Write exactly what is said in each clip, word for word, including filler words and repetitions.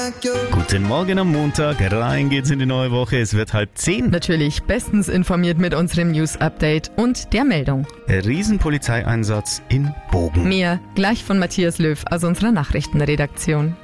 Guten Morgen am Montag, rein geht's in die neue Woche, es wird halb zehn. Natürlich bestens informiert mit unserem News-Update und der Meldung. Riesenpolizeieinsatz in Bogen. Mehr gleich von Matthias Löw aus unserer Nachrichtenredaktion.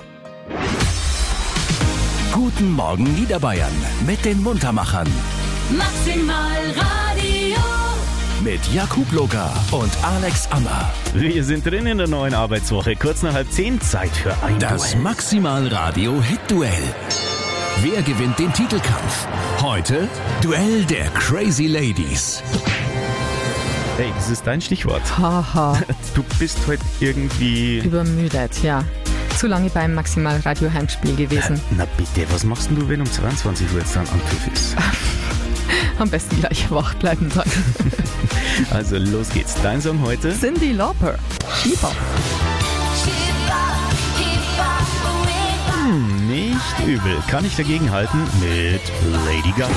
Guten Morgen Niederbayern mit den Muntermachern. Maximal Radio. Mit Jakub Locker und Alex Ammer. Wir sind drin in der neuen Arbeitswoche, kurz nach halb zehn, Zeit für ein Das Duell. Maximal Radio Hit-Duell. Wer gewinnt den Titelkampf? Heute Duell der Crazy Ladies. Hey, das ist dein Stichwort. Haha, Du bist heute irgendwie... übermüdet, ja. Zu lange beim Maximal Radio Heimspiel gewesen. Na bitte, was machst denn du, wenn um zweiundzwanzig Uhr jetzt dann Anpfiff ist? Am besten gleich wach bleiben dann. Also los geht's. Dein Song heute? Cyndi Lauper, She-Bop. Hm, nicht übel. Kann ich dagegen halten mit Lady Gaga.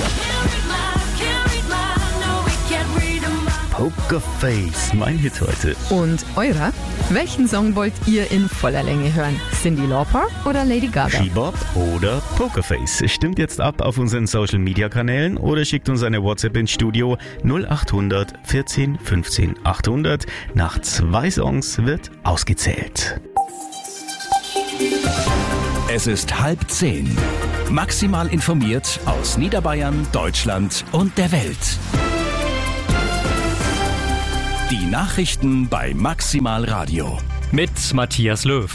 Poker Face, mein Hit heute. Und eurer? Welchen Song wollt ihr in voller Länge hören? Cyndi Lauper oder Lady Gaga? She-Bop oder Pokerface. Stimmt jetzt ab auf unseren Social Media Kanälen oder schickt uns eine WhatsApp ins Studio null acht hundert vierzehn fünfzehn achthundert. Nach zwei Songs wird ausgezählt. Es ist halb zehn. Maximal informiert aus Niederbayern, Deutschland und der Welt. Die Nachrichten bei Maximal Radio. Mit Matthias Löw.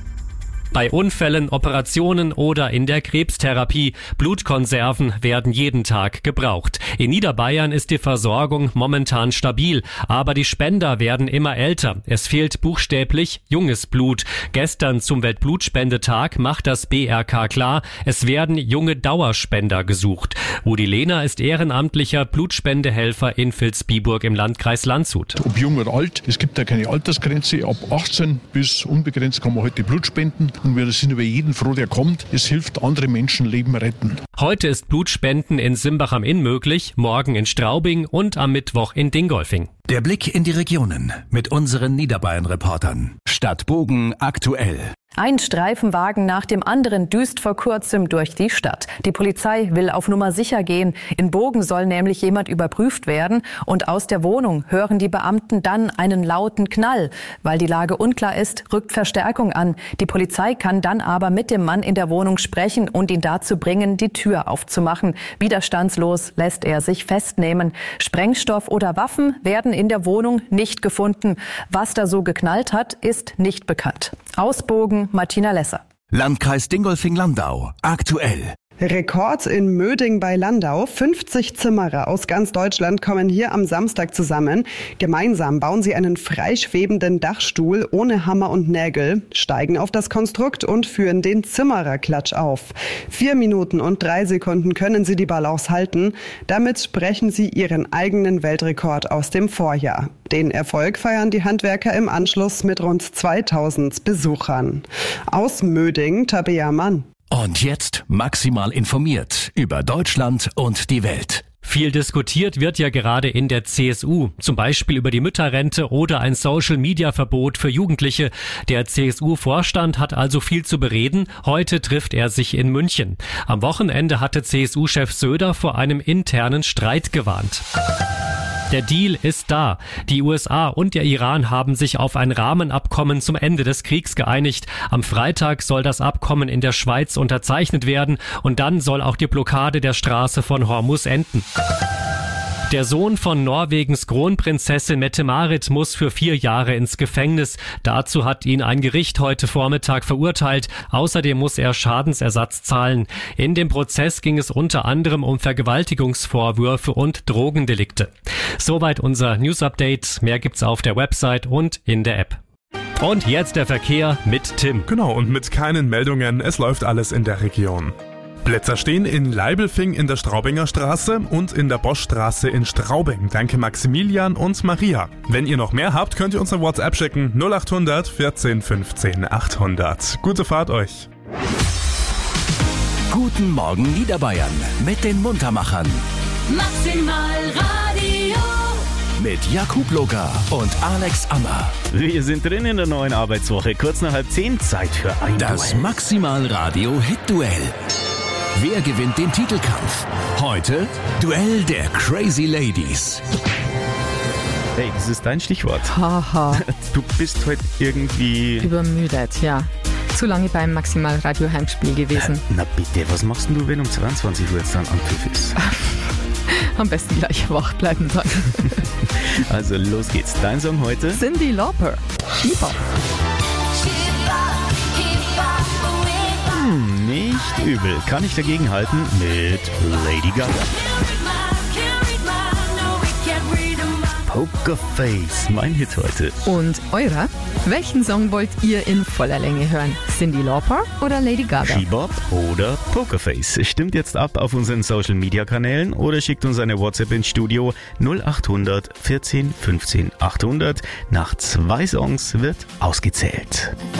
Bei Unfällen, Operationen oder in der Krebstherapie, Blutkonserven werden jeden Tag gebraucht. In Niederbayern ist die Versorgung momentan stabil, aber die Spender werden immer älter. Es fehlt buchstäblich junges Blut. Gestern zum Weltblutspendetag macht das B R K klar, es werden junge Dauerspender gesucht. Rudi Lehner ist ehrenamtlicher Blutspendehelfer in Vilsbiburg im Landkreis Landshut. Ob jung oder alt, es gibt da keine Altersgrenze. Ab achtzehn bis unbegrenzt kann man heute Blut spenden. Und wir sind über jeden froh, der kommt. Es hilft, andere Menschenleben retten. Heute ist Blutspenden in Simbach am Inn möglich, morgen in Straubing und am Mittwoch in Dingolfing. Der Blick in die Regionen mit unseren Niederbayern-Reportern. Stadt Bogen aktuell. Ein Streifenwagen nach dem anderen düst vor kurzem durch die Stadt. Die Polizei will auf Nummer sicher gehen. In Bogen soll nämlich jemand überprüft werden und aus der Wohnung hören die Beamten dann einen lauten Knall. Weil die Lage unklar ist, rückt Verstärkung an. Die Polizei kann dann aber mit dem Mann in der Wohnung sprechen und ihn dazu bringen, die Tür aufzumachen. Widerstandslos lässt er sich festnehmen. Sprengstoff oder Waffen werden in der Wohnung nicht gefunden. Was da so geknallt hat, ist nicht bekannt. Aus Bogen Martina Lesser. Landkreis Dingolfing-Landau aktuell. Rekord in Möding bei Landau. fünfzig Zimmerer aus ganz Deutschland kommen hier am Samstag zusammen. Gemeinsam bauen sie einen freischwebenden Dachstuhl ohne Hammer und Nägel, steigen auf das Konstrukt und führen den Zimmererklatsch auf. Vier Minuten und drei Sekunden können sie die Balance halten. Damit brechen sie ihren eigenen Weltrekord aus dem Vorjahr. Den Erfolg feiern die Handwerker im Anschluss mit rund zweitausend Besuchern. Aus Möding, Tabea Mann. Und jetzt maximal informiert über Deutschland und die Welt. Viel diskutiert wird ja gerade in der C S U, zum Beispiel über die Mütterrente oder ein Social-Media-Verbot für Jugendliche. Der C S U-Vorstand hat also viel zu bereden. Heute trifft er sich in München. Am Wochenende hatte C S U-Chef Söder vor einem internen Streit gewarnt. Der Deal ist da. Die U S A und der Iran haben sich auf ein Rahmenabkommen zum Ende des Kriegs geeinigt. Am Freitag soll das Abkommen in der Schweiz unterzeichnet werden und dann soll auch die Blockade der Straße von Hormuz enden. Der Sohn von Norwegens Kronprinzessin Mette-Marit muss für vier Jahre ins Gefängnis. Dazu hat ihn ein Gericht heute Vormittag verurteilt. Außerdem muss er Schadensersatz zahlen. In dem Prozess ging es unter anderem um Vergewaltigungsvorwürfe und Drogendelikte. Soweit unser News-Update. Mehr gibt's auf der Website und in der App. Und jetzt der Verkehr mit Tim. Genau, und mit keinen Meldungen. Es läuft alles in der Region. Blitzer stehen in Leibelfing in der Straubinger Straße und in der Boschstraße in Straubing. Danke Maximilian und Maria. Wenn ihr noch mehr habt, könnt ihr uns eine WhatsApp schicken. null acht hundert vierzehn fünfzehn achthundert. Gute Fahrt euch. Guten Morgen Niederbayern mit den Muntermachern. Maximal Radio. mit Jakub Loga und Alex Ammer. Wir sind drin in der neuen Arbeitswoche. Kurz nach halb zehn, Zeit für ein Das Duell. Maximal Radio Hit Duell. Wer gewinnt den Titelkampf? Heute Duell der Crazy Ladies. Hey, das ist dein Stichwort. Haha, Du bist heute irgendwie... übermüdet, ja. Zu lange beim Maximal Radio Heimspiel gewesen. Na bitte, was machst denn du, wenn um zweiundzwanzig Uhr jetzt dann Anpfiff ist? Am besten gleich wach bleiben dann. Also los geht's. Dein Song heute? Cyndi Lauper, Keep-Up. Hm, nicht übel. Kann ich dagegen halten mit Lady Gaga. Pokerface, mein Hit heute. Und eurer? Welchen Song wollt ihr in voller Länge hören? Cyndi Lauper oder Lady Gaga? She-Bop oder Pokerface. Stimmt jetzt ab auf unseren Social Media Kanälen oder schickt uns eine WhatsApp ins Studio null acht hundert vierzehn fünfzehn achthundert. Nach zwei Songs wird ausgezählt.